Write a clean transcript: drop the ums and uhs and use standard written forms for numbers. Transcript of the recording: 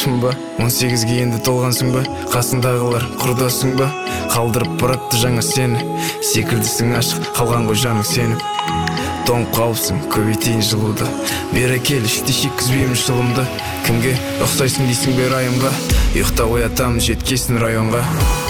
шын ба? 18-ге енді толғансың ба? Қасыңдағылар құрдасың ба? Қалдырып баратты жаңа сені, секілдісің ашық, қалған ғой жаның сеніп. Тоңып қалыпсың, көбейтейін жылуды, бері кел, іште шеккізбеймін шылымды. Кімге ұқсайсың дейсің бе райымға? Ұйықтап оятамын жеткесін районға.